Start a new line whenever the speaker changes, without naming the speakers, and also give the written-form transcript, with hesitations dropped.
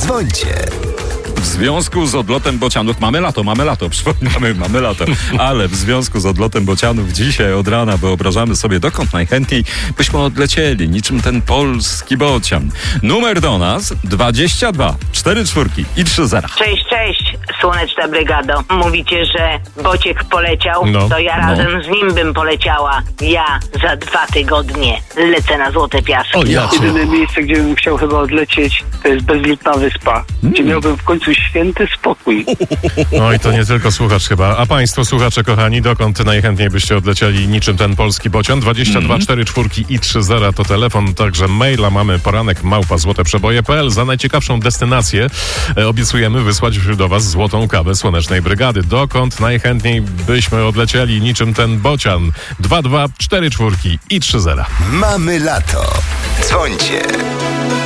Dzwońcie.
W związku z odlotem bocianów, mamy lato, przypominamy, mamy lato, ale w związku z odlotem bocianów dzisiaj od rana wyobrażamy sobie, dokąd najchętniej byśmy odlecieli, niczym ten polski bocian. Numer do nas 22 44 i 30.
Cześć, słoneczna brygado. Mówicie, że Bociek poleciał, to ja razem z nim bym poleciała. Ja za 2 tygodnie lecę na Złote Piaski.
Jedyne miejsce, gdzie bym chciał chyba odlecieć, to jest bezludna wyspa, gdzie miałbym w końcu święty spokój.
Oj, to nie tylko słuchacz chyba. A państwo, słuchacze kochani, dokąd najchętniej byście odlecieli niczym ten polski bocian? 22 44 i 30 to telefon, także maila mamy poranek@złoteprzeboje.pl. Za najciekawszą destynację obiecujemy wysłać do was złotą kawę Słonecznej Brygady. Dokąd najchętniej byśmy odlecieli niczym ten bocian? 22 44 i 30.
Mamy lato. Dzwońcie.